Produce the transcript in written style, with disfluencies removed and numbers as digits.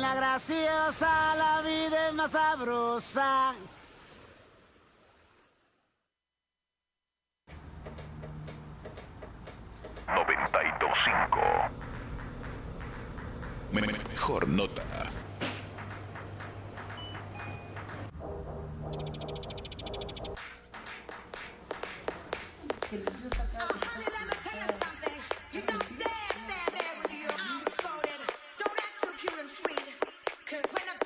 nena graciosa, la vida es más sabrosa. Mejor nota. Que el